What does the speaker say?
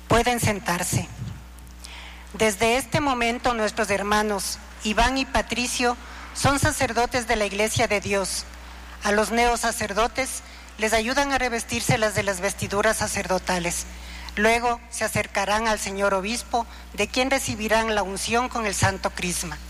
Pueden sentarse. Desde este momento nuestros hermanos Iván y Patricio son sacerdotes de la Iglesia de Dios. A los neosacerdotes les ayudan a revestírselas de las vestiduras sacerdotales. Luego se acercarán al señor obispo, de quien recibirán la unción con el santo crisma.